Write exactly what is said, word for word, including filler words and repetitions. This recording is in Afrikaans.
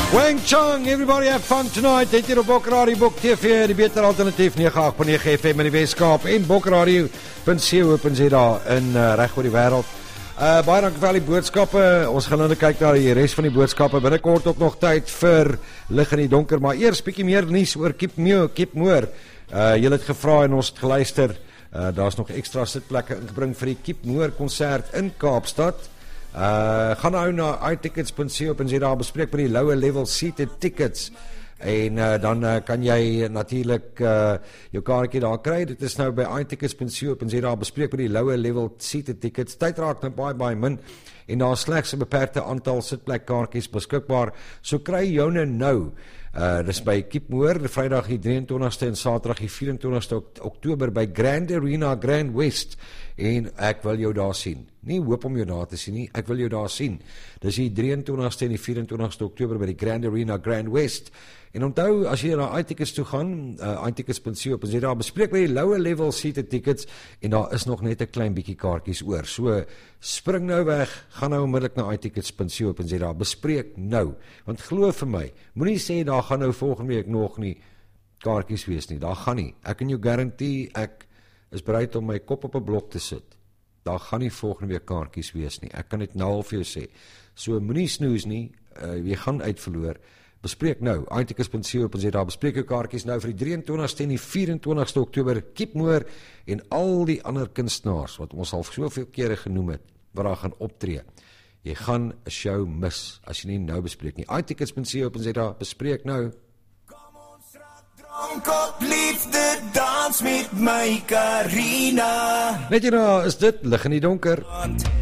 Wang Chung, everybody have fun tonight. Dit hier op Bokradio Bok T V, die beter alternatief nege agt punt nege F M in die Weskaap en bokradio punt co punt za in uh, reg oor die wêreld. Uh, baie dankie vir al die boodskappe. Ons gaan nou kyk na die res van die boodskappe. Binnekort ook nog tyd vir lig in die donker, maar eers bietjie meer nuus oor Kip Moore. Kip Moore. Uh, julle het gevra en ons het geluister. Uh, Daar's nog ekstra sitplekke ingebring vir die Kip Moore konsert in Kaapstad. Uh, gaan nou na i tickets punt co punt za, bespreek met die lower level seated tickets en uh, dan uh, kan jy natuurlik uh, jou kaartjie daar kry. Dit is nou by i tickets punt co punt za, bespreek met die lower level seated tickets. Tyd raak nou baie baie min en daar is slegs 'n beperkte aantal sitplekkaartjies beskikbaar, so kry joune nou. Uh, dis by Kip Moore, Vrydag die drie en twintigste en Saterdag die vier en twintigste Oktober by Grand Arena Grand West, en ek wil jou daar sien. Nie hoop om jou daar te sien nie, ek wil jou daar sien. Dis die drie en twintigste en die vier en twintigste Oktober by die Grand Arena Grand West. En onthou, as jy na iTickets toe gaan, uh, i tickets punt co punt za, bespreek by die lower level seated tickets, en daar is nog net 'n klein bietjie kaartjies oor. So, spring nou weg, gaan nou onmiddellik na i tickets punt co punt za, bespreek nou. Want glo vir my, moenie sê daar gaan nou volgende week nog nie kaartjies wees nie, daar gaan nie. Ek kan jou garantie, ek is bereid om my kop op 'n blok te sit. Daar gaan nie volgende week kaartjies wees nie. Ek kan dit nou al vir jou sê. So, moenie snoes nie, uh, jy gaan uitverloor. Bespreek nou, i tickets punt co punt za, bespreek jou kaartjies nou vir die drie en twintigste en die vier en twintigste Oktober, Kip Moore en al die ander kunstenaars, wat ons al soveel kere genoem het, wat daar gaan optree. Jy gaan 'n show mis, as jy nie nou bespreek nie. i tickets punt co punt za, bespreek nou. Kom ons raak dronk op liefde, dans met my Karina. Net hierna is dit lig in die donker.